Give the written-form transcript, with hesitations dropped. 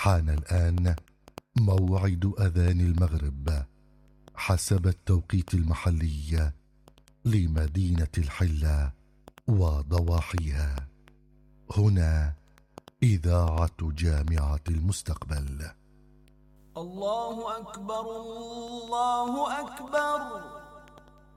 حان الآن موعد أذان المغرب حسب التوقيت المحلي لمدينة الحلة وضواحيها. هنا إذاعة جامعة المستقبل. الله أكبر الله أكبر.